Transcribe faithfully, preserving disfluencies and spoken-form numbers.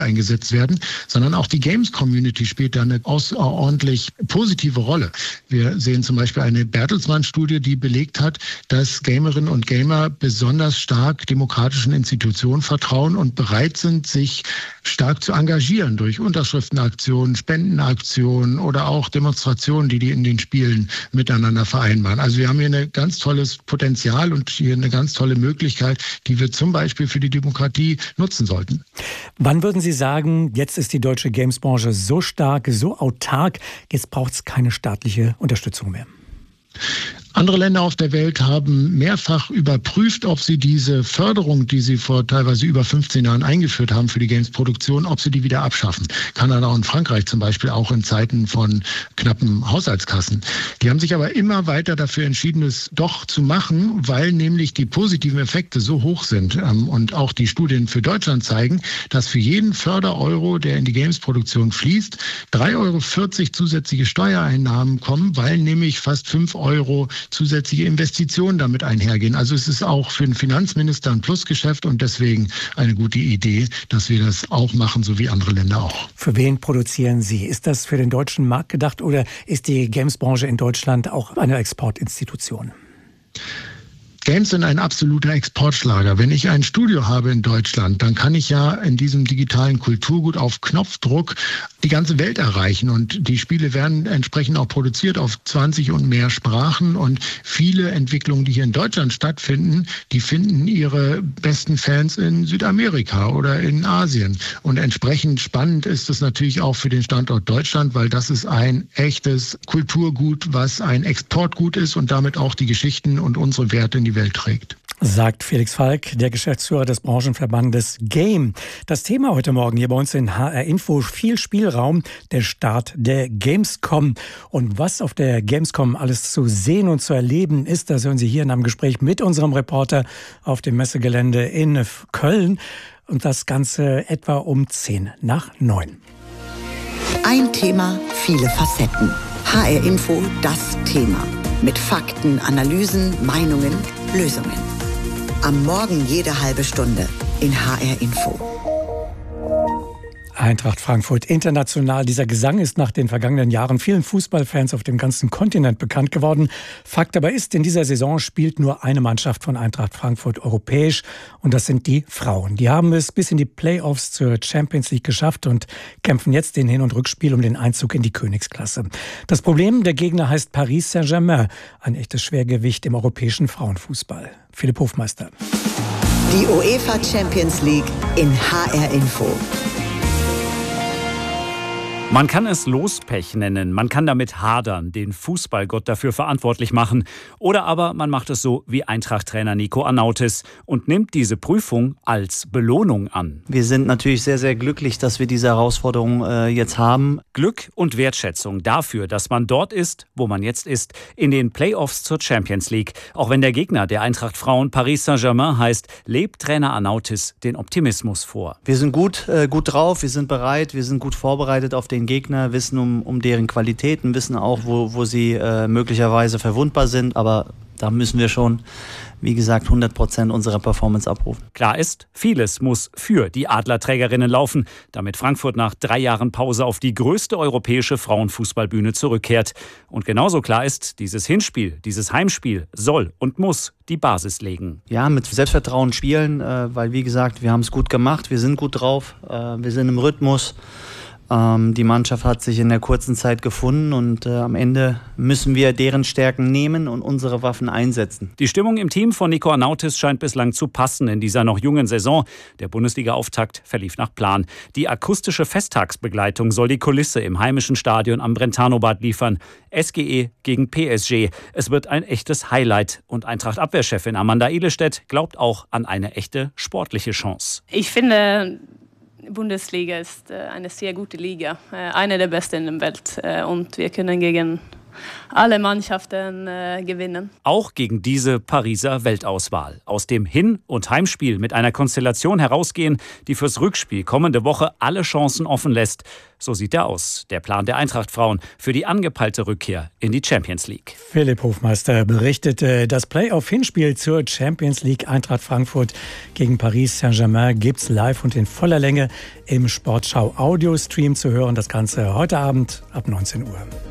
eingesetzt werden, sondern auch die Games-Community spielt da eine außerordentlich positive Rolle. Wir sehen zum Beispiel eine Bertelsmann-Studie, die belegt hat, dass Gamerinnen und Gamer besonders stark demokratischen Institutionen vertrauen und bereit sind, sich stark zu engagieren durch Unterschriftenaktionen, Spendenaktionen oder auch Demonstrationen, die die in den Spielen miteinander vereinbaren. Also wir haben hier ein ganz tolles Potenzial und hier eine ganz tolle Möglichkeit, die wir zum Beispiel für die Demokratie nutzen sollten. Wann würden Sie sagen, jetzt ist die deutsche Gamesbranche so stark, so autark, jetzt braucht es keine staatliche Unterstützung mehr? Andere Länder auf der Welt haben mehrfach überprüft, ob sie diese Förderung, die sie vor teilweise über fünfzehn Jahren eingeführt haben für die Games-Produktion, ob sie die wieder abschaffen. Kanada und Frankreich zum Beispiel auch in Zeiten von knappen Haushaltskassen. Die haben sich aber immer weiter dafür entschieden, es doch zu machen, weil nämlich die positiven Effekte so hoch sind. Und auch die Studien für Deutschland zeigen, dass für jeden Fördereuro, der in die Games-Produktion fließt, drei Euro vierzig zusätzliche Steuereinnahmen kommen, weil nämlich fast fünf Euro zusätzliche Investitionen damit einhergehen. Also es ist auch für den Finanzminister ein Plusgeschäft und deswegen eine gute Idee, dass wir das auch machen, so wie andere Länder auch. Für wen produzieren Sie? Ist das für den deutschen Markt gedacht oder ist die Gamesbranche in Deutschland auch eine Exportinstitution? Games sind ein absoluter Exportschlager. Wenn ich ein Studio habe in Deutschland, dann kann ich ja in diesem digitalen Kulturgut auf Knopfdruck die ganze Welt erreichen. Und die Spiele werden entsprechend auch produziert auf zwanzig und mehr Sprachen. Und viele Entwicklungen, die hier in Deutschland stattfinden, die finden ihre besten Fans in Südamerika oder in Asien. Und entsprechend spannend ist es natürlich auch für den Standort Deutschland, weil das ist ein echtes Kulturgut, was ein Exportgut ist und damit auch die Geschichten und unsere Werte in die Welt trägt. Sagt Felix Falk, der Geschäftsführer des Branchenverbandes Game. Das Thema heute Morgen hier bei uns in H R Info, viel Spielraum, der Start der Gamescom. Und was auf der Gamescom alles zu sehen und zu erleben ist, das hören Sie hier in einem Gespräch mit unserem Reporter auf dem Messegelände in Köln. Und das Ganze etwa um zehn nach neun. Ein Thema, viele Facetten. H R Info, das Thema. Mit Fakten, Analysen, Meinungen, Lösungen. Am Morgen jede halbe Stunde in H R Info. Eintracht Frankfurt international. Dieser Gesang ist nach den vergangenen Jahren vielen Fußballfans auf dem ganzen Kontinent bekannt geworden. Fakt aber ist, in dieser Saison spielt nur eine Mannschaft von Eintracht Frankfurt europäisch und das sind die Frauen. Die haben es bis in die Playoffs zur Champions League geschafft und kämpfen jetzt in Hin- und Rückspiel um den Einzug in die Königsklasse. Das Problem, der Gegner heißt Paris Saint-Germain, ein echtes Schwergewicht im europäischen Frauenfußball. Philipp Hofmeister. Die UEFA Champions League in H R Info. Man kann es Lospech nennen, man kann damit hadern, den Fußballgott dafür verantwortlich machen. Oder aber man macht es so wie Eintracht-Trainer Nico Arnautis und nimmt diese Prüfung als Belohnung an. Wir sind natürlich sehr, sehr glücklich, dass wir diese Herausforderung äh, jetzt haben. Glück und Wertschätzung dafür, dass man dort ist, wo man jetzt ist, in den Playoffs zur Champions League. Auch wenn der Gegner der Eintracht Frauen Paris Saint-Germain heißt, lebt Trainer Arnautis den Optimismus vor. Wir sind gut, äh, gut drauf, wir sind bereit, wir sind gut vorbereitet auf den Gegner, wissen um, um deren Qualitäten, wissen auch, wo, wo sie äh, möglicherweise verwundbar sind, aber da müssen wir schon, wie gesagt, hundert Prozent unserer Performance abrufen. Klar ist, vieles muss für die Adlerträgerinnen laufen, damit Frankfurt nach drei Jahren Pause auf die größte europäische Frauenfußballbühne zurückkehrt. Und genauso klar ist, dieses Hinspiel, dieses Heimspiel soll und muss die Basis legen. Ja, mit Selbstvertrauen spielen, äh, weil wie gesagt, wir haben es gut gemacht, wir sind gut drauf, äh, wir sind im Rhythmus. Die Mannschaft hat sich in der kurzen Zeit gefunden und äh, am Ende müssen wir deren Stärken nehmen und unsere Waffen einsetzen. Die Stimmung im Team von Nico Arnautis scheint bislang zu passen in dieser noch jungen Saison. Der Bundesliga-Auftakt verlief nach Plan. Die akustische Festtagsbegleitung soll die Kulisse im heimischen Stadion am Brentano-Bad liefern. S G E gegen P S G. Es wird ein echtes Highlight. Und Eintracht-Abwehrchefin Amanda Ehlestedt glaubt auch an eine echte sportliche Chance. Ich finde, Bundesliga ist eine sehr gute Liga, eine der besten in der Welt und wir können gegen alle Mannschaften äh, gewinnen. Auch gegen diese Pariser Weltauswahl. Aus dem Hin- und Heimspiel mit einer Konstellation herausgehen, die fürs Rückspiel kommende Woche alle Chancen offen lässt. So sieht er aus, der Plan der Eintracht-Frauen für die angepeilte Rückkehr in die Champions League. Philipp Hofmeister berichtete, das Playoff-Hinspiel zur Champions League Eintracht Frankfurt gegen Paris Saint-Germain gibt's live und in voller Länge im Sportschau-Audio-Stream zu hören. Das Ganze heute Abend ab neunzehn Uhr.